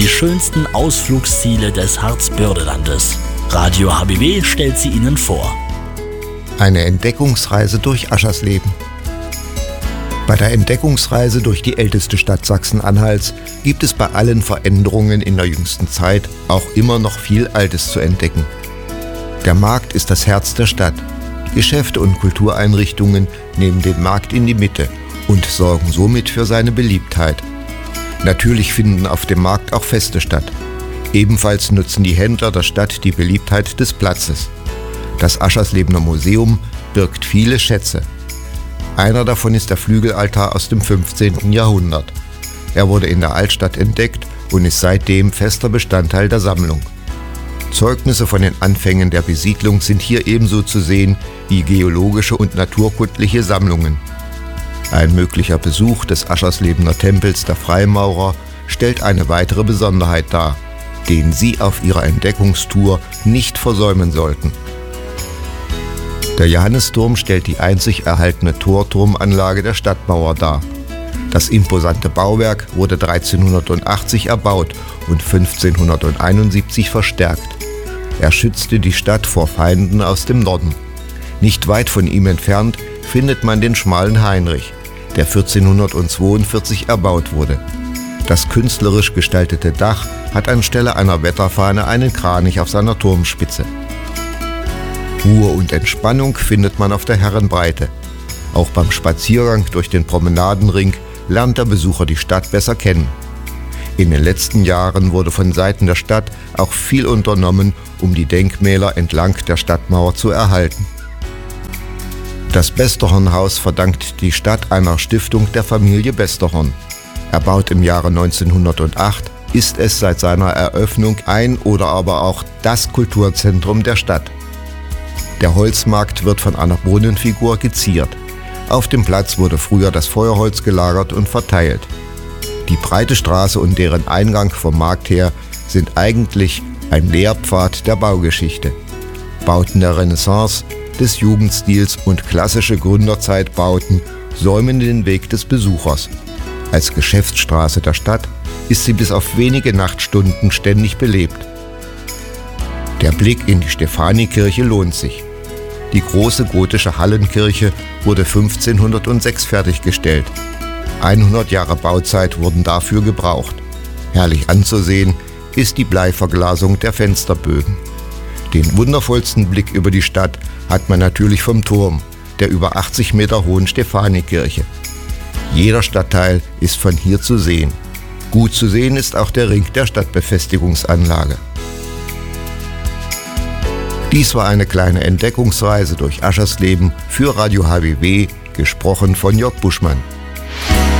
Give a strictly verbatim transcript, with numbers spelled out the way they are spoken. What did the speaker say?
die schönsten Ausflugsziele des Harzbördelandes. Radio H B W stellt sie Ihnen vor. Eine Entdeckungsreise durch Aschersleben. Bei der Entdeckungsreise durch die älteste Stadt Sachsen-Anhalts gibt es bei allen Veränderungen in der jüngsten Zeit auch immer noch viel Altes zu entdecken. Der Markt ist das Herz der Stadt. Geschäfte und Kultureinrichtungen nehmen den Markt in die Mitte und sorgen somit für seine Beliebtheit. Natürlich finden auf dem Markt auch Feste statt. Ebenfalls nutzen die Händler der Stadt die Beliebtheit des Platzes. Das Ascherslebener Museum birgt viele Schätze. Einer davon ist der Flügelaltar aus dem fünfzehnten Jahrhundert. Er wurde in der Altstadt entdeckt und ist seitdem fester Bestandteil der Sammlung. Zeugnisse von den Anfängen der Besiedlung sind hier ebenso zu sehen wie geologische und naturkundliche Sammlungen. Ein möglicher Besuch des Ascherslebener Tempels der Freimaurer stellt eine weitere Besonderheit dar, den Sie auf Ihrer Entdeckungstour nicht versäumen sollten. Der Johannisturm stellt die einzig erhaltene Torturmanlage der Stadtmauer dar. Das imposante Bauwerk wurde dreizehnhundertachtzig erbaut und fünfzehnhunderteinundsiebzig verstärkt. Er schützte die Stadt vor Feinden aus dem Norden. Nicht weit von ihm entfernt findet man den schmalen Heinrich, der vierzehnhundertzweiundvierzig erbaut wurde. Das künstlerisch gestaltete Dach hat anstelle einer Wetterfahne einen Kranich auf seiner Turmspitze. Ruhe und Entspannung findet man auf der Herrenbreite. Auch beim Spaziergang durch den Promenadenring lernt der Besucher die Stadt besser kennen. In den letzten Jahren wurde von Seiten der Stadt auch viel unternommen, um die Denkmäler entlang der Stadtmauer zu erhalten. Das Besterhorn-Haus verdankt die Stadt einer Stiftung der Familie Besterhorn. Erbaut im Jahre neunzehnhundertacht, ist es seit seiner Eröffnung ein oder aber auch das Kulturzentrum der Stadt. Der Holzmarkt wird von einer Brunnenfigur geziert. Auf dem Platz wurde früher das Feuerholz gelagert und verteilt. Die breite Straße und deren Eingang vom Markt her sind eigentlich ein Lehrpfad der Baugeschichte. Bauten der Renaissance, des Jugendstils und klassische Gründerzeitbauten säumen den Weg des Besuchers. Als Geschäftsstraße der Stadt ist sie bis auf wenige Nachtstunden ständig belebt. Der Blick in die Stephanikirche lohnt sich. Die große gotische Hallenkirche wurde fünfzehnhundertsechs fertiggestellt. hundert Jahre Bauzeit wurden dafür gebraucht. Herrlich anzusehen ist die Bleiverglasung der Fensterbögen. Den wundervollsten Blick über die Stadt hat man natürlich vom Turm, der über achtzig Meter hohen Stephanikirche. Jeder Stadtteil ist von hier zu sehen. Gut zu sehen ist auch der Ring der Stadtbefestigungsanlage. Dies war eine kleine Entdeckungsreise durch Aschersleben für Radio H B W, gesprochen von Jörg Buschmann.